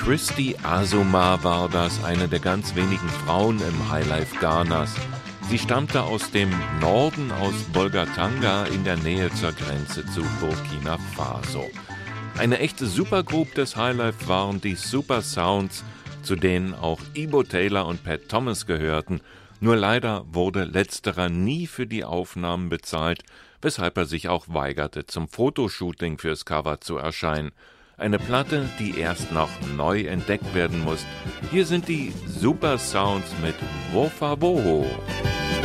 Christy Azumah war das, eine der ganz wenigen Frauen im Highlife Ghanas. Sie stammte aus dem Norden, aus Bolgatanga in der Nähe zur Grenze zu Burkina Faso. Eine echte Supergroup des Highlife waren die Super Sounds, zu denen auch Ibo Taylor und Pat Thomas gehörten. Nur leider wurde letzterer nie für die Aufnahmen bezahlt, weshalb er sich auch weigerte, zum Fotoshooting fürs Cover zu erscheinen. Eine Platte, die erst noch neu entdeckt werden muss. Hier sind die Super Sounds mit Wo Fa Wo.